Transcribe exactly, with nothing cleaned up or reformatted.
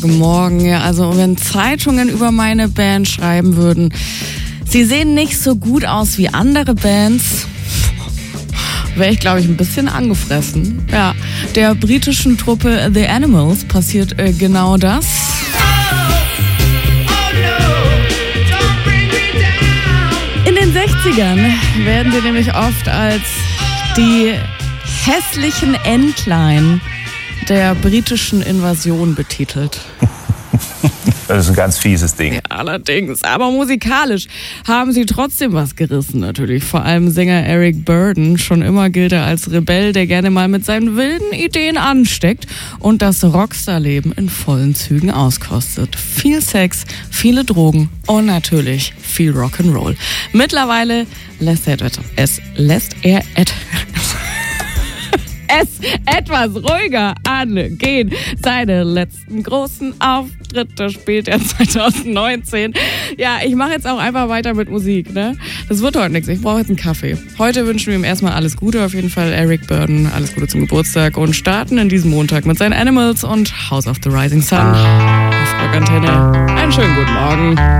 Montagmorgen. Ja, also wenn Zeitungen über meine Band schreiben würden, sie sehen nicht so gut aus wie andere Bands, wäre ich, glaube ich, ein bisschen angefressen. Ja, der britischen Truppe The Animals passiert äh, genau das. In den sechzigern werden sie nämlich oft als die hässlichen Entlein der britischen Invasion betitelt. Das ist ein ganz fieses Ding. Ja, allerdings, aber musikalisch haben sie trotzdem was gerissen natürlich. Vor allem Sänger Eric Burdon. Schon immer gilt er als Rebell, der gerne mal mit seinen wilden Ideen ansteckt und das Rockstar-Leben in vollen Zügen auskostet. Viel Sex, viele Drogen und natürlich viel Rock'n'Roll. Mittlerweile lässt er es lässt er et es etwas ruhiger angehen. Seine letzten großen Auftritte spielt er zwanzig neunzehn. Ja, ich mache jetzt auch einfach weiter mit Musik, ne? Das wird heute nichts. Ich brauche jetzt einen Kaffee. Heute wünschen wir ihm erstmal alles Gute. Auf jeden Fall Eric Burdon. Alles Gute zum Geburtstag und starten in diesem Montag mit seinen Animals und House of the Rising Sun. Auf Rockantenne. Einen schönen guten Morgen.